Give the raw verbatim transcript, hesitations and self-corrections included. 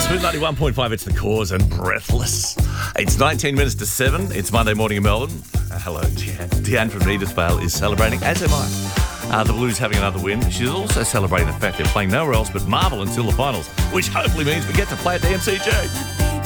Smooth ninety-one point five, it's The Cause and Breathless. It's nineteen minutes to seven. It's Monday morning in Melbourne. Uh, hello, Deanne. Deanne from Edithvale is celebrating, as am I. Uh, the Blues having another win. She's also celebrating the fact they're playing nowhere else but Marvel until the finals, which hopefully means we get to play at the M C G.